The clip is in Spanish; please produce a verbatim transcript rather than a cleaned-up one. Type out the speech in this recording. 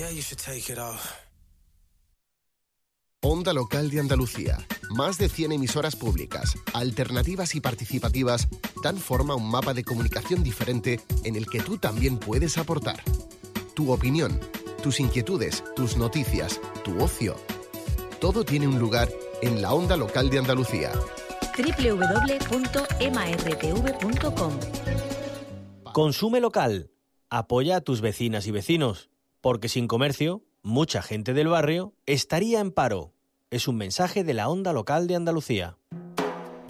Onda Local de Andalucía. Más de cien emisoras públicas, alternativas y participativas dan forma a un mapa de comunicación diferente en el que tú también puedes aportar. Tu opinión, tus inquietudes, tus noticias, tu ocio. Todo tiene un lugar en la Onda Local de Andalucía. doble u doble u doble u punto ema erre te ve punto com. Consume local. Apoya a tus vecinas y vecinos, porque sin comercio, mucha gente del barrio estaría en paro. Es un mensaje de la Onda Local de Andalucía.